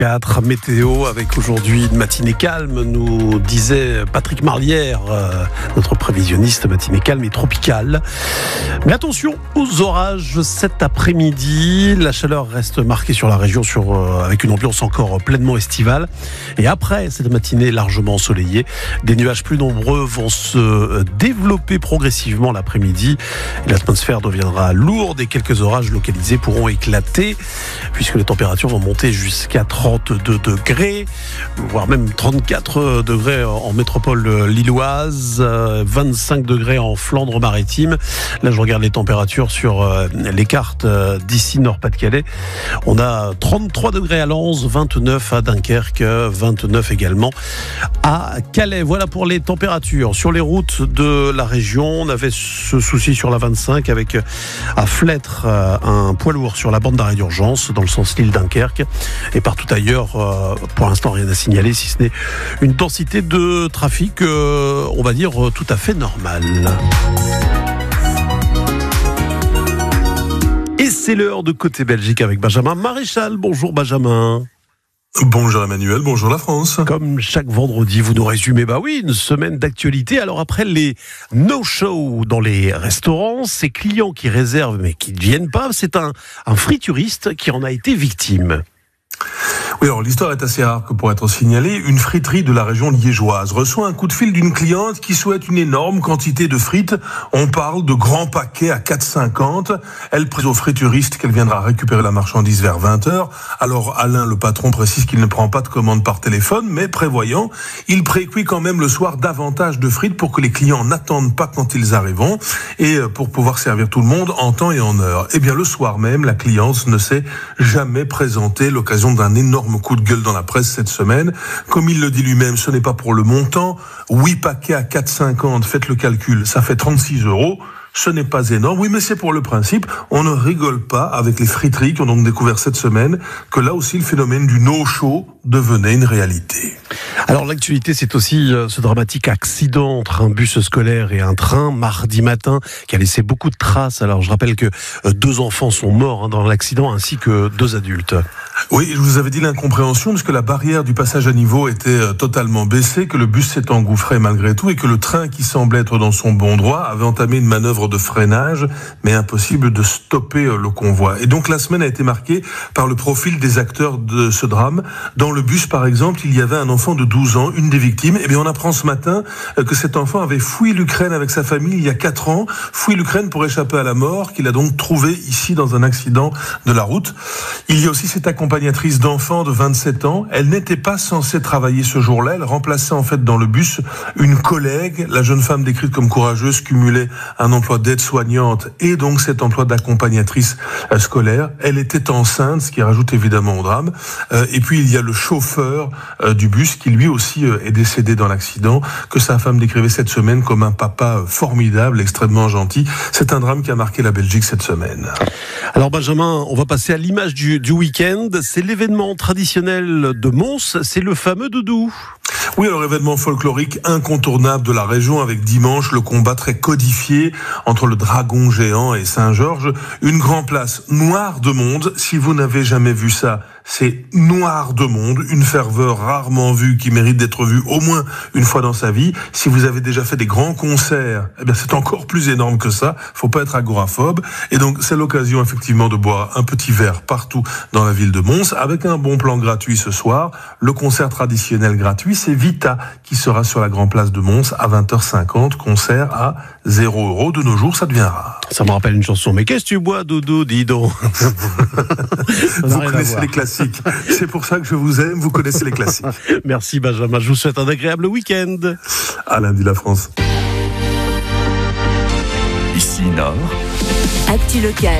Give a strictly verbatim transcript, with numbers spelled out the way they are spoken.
quatre, météo avec aujourd'hui une matinée calme, nous disait Patrick Marlière, euh, notre prévisionniste. Matinée calme et tropicale. Mais attention aux orages cet après-midi. La chaleur reste marquée sur la région sur, euh, avec une ambiance encore pleinement estivale. Et après cette matinée largement ensoleillée, des nuages plus nombreux vont se développer progressivement l'après-midi. L'atmosphère deviendra lourde et quelques orages localisés pourront éclater puisque les températures vont monter jusqu'à trente-deux degrés, voire même trente-quatre degrés en métropole lilloise, vingt-cinq degrés en Flandre-Maritime. Là, je regarde les températures sur les cartes d'ici Nord-Pas-de-Calais. On a trente-trois degrés à Lens, vingt-neuf à Dunkerque, vingt-neuf également à Calais. Voilà pour les températures. Sur les routes de la région, on avait ce souci sur la vingt-cinq avec à Flêtre un poids lourd sur la bande d'arrêt d'urgence dans le sens Lille-Dunkerque. Et partout ailleurs, euh, pour l'instant, rien à signaler, si ce n'est une densité de trafic, euh, on va dire, tout à fait normale. Et c'est l'heure de Côté Belgique avec Benjamin Maréchal. Bonjour Benjamin. Bonjour Emmanuel, bonjour la France. Comme chaque vendredi, vous nous résumez, bah oui, une semaine d'actualité. Alors après les no-show dans les restaurants, ces clients qui réservent mais qui ne viennent pas, c'est un, un frituriste qui en a été victime. Oui, alors l'histoire est assez rare que pour être signalée. Une friterie de la région liégeoise reçoit un coup de fil d'une cliente qui souhaite une énorme quantité de frites. On parle de grands paquets à quatre cinquante. Elle précise au frituriste qu'elle viendra récupérer la marchandise vers vingt heures. Alors Alain, le patron, précise qu'il ne prend pas de commande par téléphone, mais prévoyant, il précuit quand même le soir davantage de frites pour que les clients n'attendent pas quand ils arriveront et pour pouvoir servir tout le monde en temps et en heure. Eh bien, le soir même, la cliente ne s'est jamais présentée, l'occasion d'un énorme coup de gueule dans la presse cette semaine. Comme il le dit lui-même, ce n'est pas pour le montant. huit paquets à quatre cinquante, faites le calcul, ça fait trente-six euros. Ce n'est pas énorme, oui, mais c'est pour le principe. On ne rigole pas avec les friteries qui ont donc découvert cette semaine que là aussi le phénomène du no-show devenait une réalité. Alors l'actualité, c'est aussi ce dramatique accident entre un bus scolaire et un train mardi matin qui a laissé beaucoup de traces. Alors je rappelle que deux enfants sont morts dans l'accident ainsi que deux adultes. Oui, je vous avais dit l'incompréhension parce que la barrière du passage à niveau était totalement baissée, que le bus s'est engouffré malgré tout et que le train qui semblait être dans son bon droit avait entamé une manœuvre de freinage, mais impossible de stopper le convoi. Et donc la semaine a été marquée par le profil des acteurs de ce drame. Dans le bus, par exemple, il y avait un enfant de douze ans, une des victimes. Et bien on apprend ce matin que cet enfant avait fui l'Ukraine avec sa famille il y a quatre ans, fui l'Ukraine pour échapper à la mort, qu'il a donc trouvé ici dans un accident de la route. Il y a aussi cette accompagnatrice d'enfants de vingt-sept ans. Elle n'était pas censée travailler ce jour-là. Elle remplaçait en fait dans le bus une collègue. La jeune femme décrite comme courageuse cumulait un emploi d'aide-soignante et donc cet emploi d'accompagnatrice scolaire. Elle était enceinte, ce qui rajoute évidemment au drame. Euh, et puis il y a le chauffeur euh, du bus qui lui aussi euh, est décédé dans l'accident, que sa femme décrivait cette semaine comme un papa formidable, extrêmement gentil. C'est un drame qui a marqué la Belgique cette semaine. Alors Benjamin, on va passer à l'image du, du week-end. C'est l'événement traditionnel de Mons, c'est le fameux doudou. Oui, alors événement folklorique incontournable de la région avec dimanche le combat très codifié entre le dragon géant et Saint-Georges. Une grande place noire de monde. Si vous n'avez jamais vu ça, c'est noir de monde, une ferveur rarement vue qui mérite d'être vue au moins une fois dans sa vie. Si vous avez déjà fait des grands concerts, eh bien c'est encore plus énorme que ça. Faut pas être agoraphobe. Et donc c'est l'occasion effectivement de boire un petit verre partout dans la ville de Mons avec un bon plan gratuit ce soir. Le concert traditionnel gratuit, c'est Vita qui sera sur la grande place de Mons à vingt heures cinquante. Concert à zéro euro. De nos jours, ça devient rare. Ça me rappelle une chanson. Mais qu'est-ce que tu bois, Doudou, dis donc. Vous connaissez les classiques. C'est pour ça que je vous aime, vous connaissez les classiques. Merci Benjamin, je vous souhaite un agréable week-end. À lundi la France. Ici Nord. Actu locale.